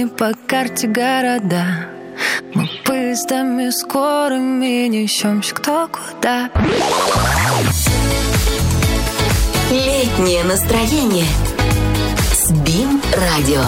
По карте города мы поездами скорыми несемся кто куда. Летнее настроение с БИМ-радио.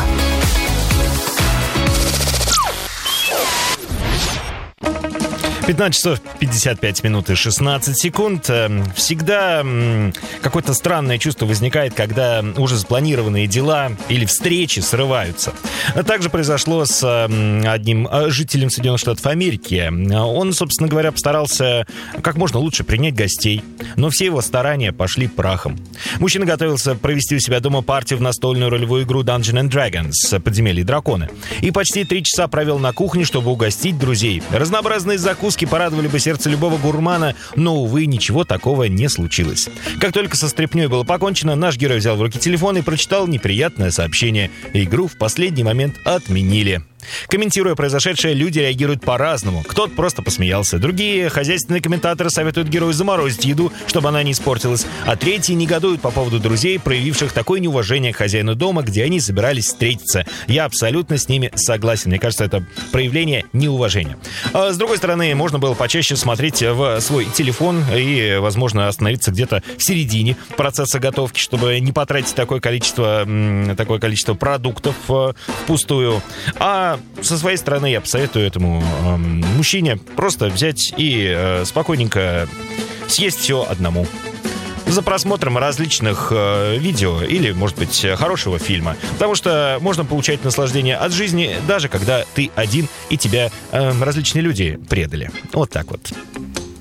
15 часов 55 минут и 16 секунд. Всегда какое-то странное чувство возникает, когда уже запланированные дела или встречи срываются. Также произошло с одним жителем Соединенных Штатов Америки. Он, собственно говоря, постарался как можно лучше принять гостей, но все его старания пошли прахом. Мужчина готовился провести у себя дома партию в настольную ролевую игру Dungeons & Dragons «Подземелье и драконы». И почти 3 часа провел на кухне, чтобы угостить друзей. Разнообразные закуски порадовали бы сердце любого гурмана, но, увы, ничего такого не случилось. Как только со стряпнёй было покончено, наш герой взял в руки телефон и прочитал неприятное сообщение. Игру в последний момент отменили. Комментируя произошедшее, люди реагируют по-разному. Кто-то просто посмеялся. Другие хозяйственные комментаторы советуют герою заморозить еду, чтобы она не испортилась. А третьи негодуют по поводу друзей, проявивших такое неуважение к хозяину дома, где они собирались встретиться. Я абсолютно с ними согласен. Мне кажется, это проявление неуважения. А с другой стороны, можно было почаще смотреть в свой телефон и, возможно, остановиться где-то в середине процесса готовки, чтобы не потратить такое количество продуктов впустую. А со своей стороны я посоветую этому мужчине просто взять и спокойненько съесть все одному. За просмотром различных видео или, может быть, хорошего фильма. Потому что можно получать наслаждение от жизни, даже когда ты один и тебя различные люди предали. Вот так вот.